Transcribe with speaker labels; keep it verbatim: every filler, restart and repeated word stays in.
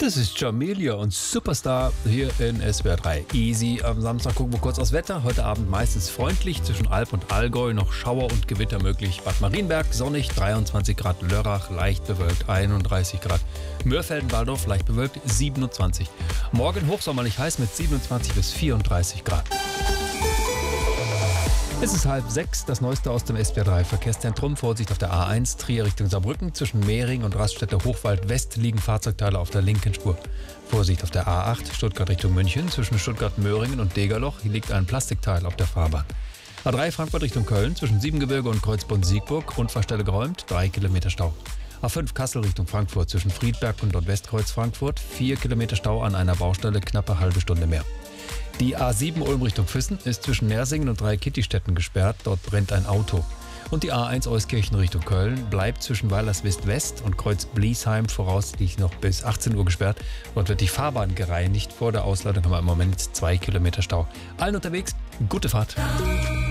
Speaker 1: Das ist Jamelia und Superstar hier in S W R drei. Easy. Am Samstag gucken wir kurz aufs Wetter. Heute Abend meistens freundlich. Zwischen Alb und Allgäu noch Schauer und Gewitter möglich. Bad Marienberg sonnig, dreiundzwanzig Grad. Lörrach leicht bewölkt, einunddreißig Grad. Mörfelden-Walldorf leicht bewölkt, siebenundzwanzig. Morgen hochsommerlich heiß mit siebenundzwanzig bis vierunddreißig Grad. Es ist halb sechs, das Neueste aus dem S W R drei Verkehrszentrum. Vorsicht auf der A eins, Trier Richtung Saarbrücken. Zwischen Mehring und Raststätte Hochwald West liegen Fahrzeugteile auf der linken Spur. Vorsicht auf der A acht, Stuttgart Richtung München. Zwischen Stuttgart-Möhringen und Degerloch hier liegt ein Plastikteil auf der Fahrbahn. A drei Frankfurt Richtung Köln, zwischen Siebengebirge und Kreuzbronn-Siegburg. Unfallstelle geräumt, drei Kilometer Stau. A fünf Kassel Richtung Frankfurt, zwischen Friedberg und Nordwestkreuz Frankfurt. vier Kilometer Stau an einer Baustelle, knappe halbe Stunde mehr. Die A sieben Ulm Richtung Füssen ist zwischen Nersingen und Drei-Kitty-Städten gesperrt. Dort brennt ein Auto. Und die A eins Euskirchen Richtung Köln bleibt zwischen Weilerswist West und Kreuz Bliesheim voraussichtlich noch bis achtzehn Uhr gesperrt. Dort wird die Fahrbahn gereinigt. Vor der Ausleitung haben wir im Moment zwei Kilometer Stau. Allen unterwegs, gute Fahrt.